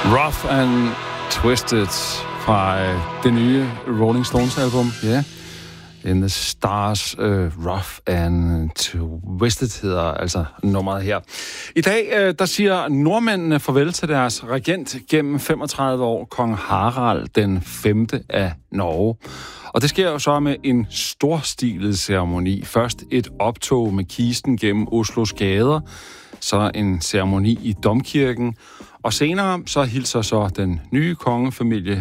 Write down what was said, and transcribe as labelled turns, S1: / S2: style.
S1: Rough and Twisted fra det nye Rolling Stones album. Ja. Yeah. In the Stars, Rough and Twisted hedder altså nummeret her. I dag, der siger nordmændene farvel til deres regent gennem 35 år, kong Harald den 5. af Norge. Og det sker jo så med en storstilet ceremoni. Først et optog med kisten gennem Oslos gader, så en ceremoni i domkirken, og senere så hilser så den nye kongefamilie